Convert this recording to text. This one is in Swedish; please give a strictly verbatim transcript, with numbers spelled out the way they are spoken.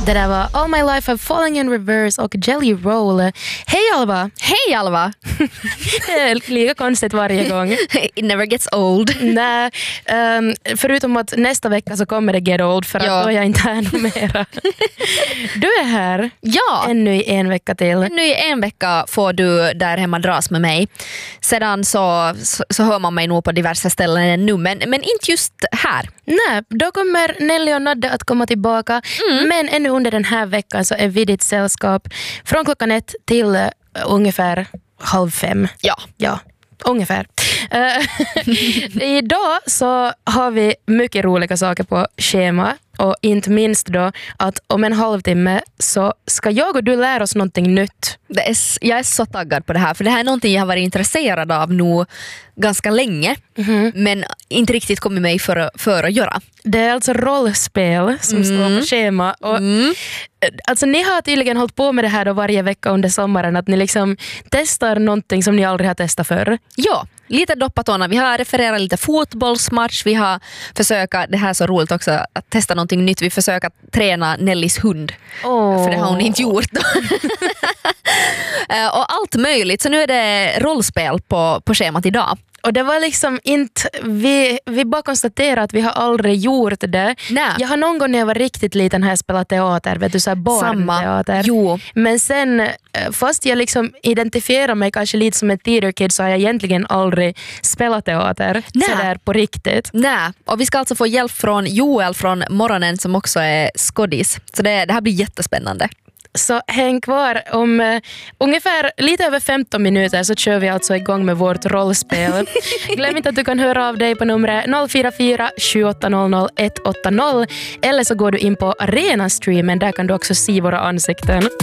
Det där var All My Life I've Falling in Reverse och Jelly Roll. Hej Alva! Hej Alva! Det är lika konstigt varje gång. It never gets old. Nej, um, förutom att nästa vecka så kommer det get old för att ja. då är jag inte här någon mera. Du är här ja. ännu i en vecka till. Nu i en vecka får du där hemma dras med mig. Sedan så, så, så hör man mig nog på diverse ställen ännu, men, men inte just här. Nej, då kommer Nelly och Nadde att komma tillbaka. Mm. Men ännu under den här veckan så är vi ditt sällskap från klockan ett till uh, ungefär halv fem. Ja. Ja. Ungefär. Uh, idag så har vi mycket roliga saker på schema. Och inte minst då att om en halvtimme så ska jag och du lära oss någonting nytt. Det är, jag är så taggad på det här, för det här är någonting jag har varit intresserad av nu ganska länge. Mm-hmm. Men inte riktigt kommit mig för, för att göra. Det är alltså rollspel som mm. står på schema. Och mm. alltså ni har tydligen hållit på med det här då varje vecka under sommaren. Att ni liksom testar någonting som ni aldrig har testat förr. Ja, lite doppat tårna. Vi har refererat lite fotbollsmatch. Vi har försökt, det här är så roligt också, att testa någonting nytt. Vi försöker träna Nellys hund. Oh. För det har hon inte gjort. Och allt möjligt. Så nu är det rollspel på, på schemat idag. Och det var liksom inte, vi, vi bara konstaterar att vi har aldrig gjort det. Nej. Jag har någon gång när jag var riktigt liten här spelat teater, vet du, så här barnteater. Jo. Men sen, fast jag liksom identifierar mig kanske lite som en theater kid, så har jag egentligen aldrig spelat teater. Nej. Så där på riktigt. Nej, och vi ska alltså få hjälp från Joel från morgonen som också är skådis. Så det, det här blir jättespännande. Så häng kvar, om uh, ungefär lite över femton minuter så kör vi alltså igång med vårt rollspel. Glöm inte att du kan höra av dig på numret noll fyra fyra sju åtta noll noll ett åtta noll eller så går du in på Arena-streamen, där kan du också se våra ansikten.